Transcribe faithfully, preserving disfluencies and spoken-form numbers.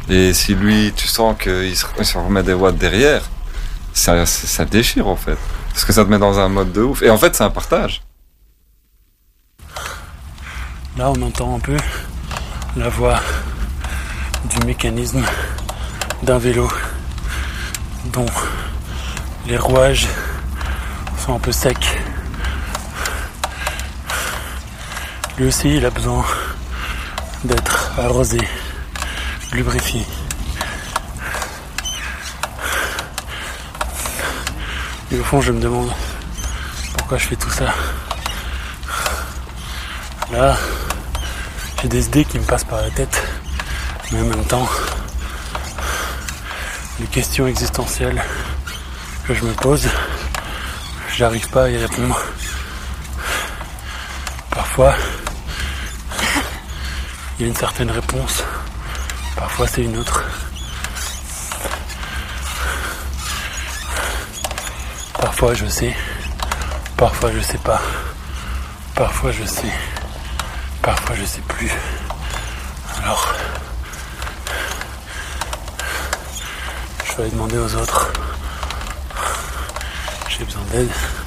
Et si lui, tu sens qu'il se, il se remet des watts derrière, ça, ça, ça déchire en fait. Parce que ça te met dans un mode de ouf. Et en fait, c'est un partage. Là, on entend un peu la voix du mécanisme d'un vélo dont les rouages sont un peu secs. Lui aussi, il a besoin d'être arrosé, lubrifié. Et au fond, je me demande pourquoi je fais tout ça. Là, j'ai des idées qui me passent par la tête, mais en même temps, les questions existentielles que je me pose, j'arrive pas à y répondre. Parfois, il y a une certaine réponse, parfois c'est une autre. Parfois je sais, parfois je sais pas, parfois je sais, parfois je sais plus. Alors, je vais aller demander aux autres. J'ai besoin d'aide.